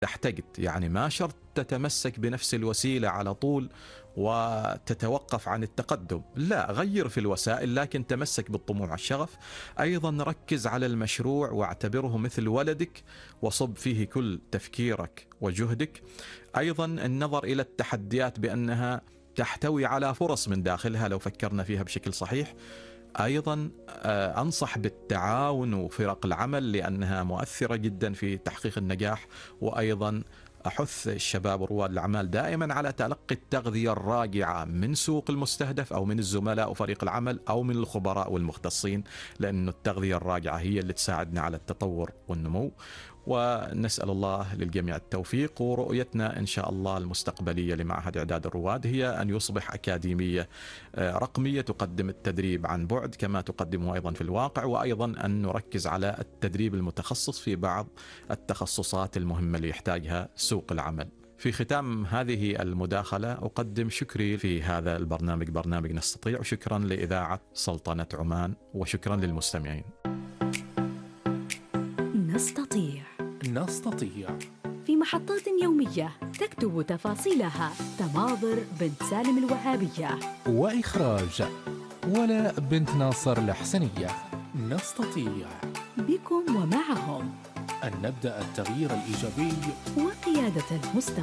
تحتقد، يعني ما شرط تتمسك بنفس الوسيلة على طول وتتوقف عن التقدم، لا، غير في الوسائل لكن تمسك بالطموح والشغف. أيضا ركز على المشروع واعتبره مثل ولدك وصب فيه كل تفكيرك وجهدك. أيضا النظر إلى التحديات بأنها تحتوي على فرص من داخلها لو فكرنا فيها بشكل صحيح. أيضا أنصح بالتعاون وفرق العمل لأنها مؤثرة جدا في تحقيق النجاح. وأيضا أحث الشباب ورواد الأعمال دائما على تلقي التغذية الراجعة من سوق المستهدف أو من الزملاء وفريق العمل أو من الخبراء والمختصين، لأن التغذية الراجعة هي اللي تساعدنا على التطور والنمو. ونسأل الله للجميع التوفيق، ورؤيتنا إن شاء الله المستقبلية لمعهد إعداد الرواد هي أن يصبح أكاديمية رقمية تقدم التدريب عن بعد كما تقدمه أيضا في الواقع، وأيضا أن نركز على التدريب المتخصص في بعض التخصصات المهمة اللي يحتاجها سوق العمل. في ختام هذه المداخلة أقدم شكري في هذا البرنامج، برنامج نستطيع، وشكرا لإذاعة سلطنة عمان، وشكرا للمستمعين. نستطيع. نستطيع في محطات يومية تكتب تفاصيلها تماضر بنت سالم الوهابية، وإخراج ولاء بنت ناصر الحسنية. نستطيع بكم ومعهم أن نبدأ التغيير الإيجابي وقيادة المستقبل.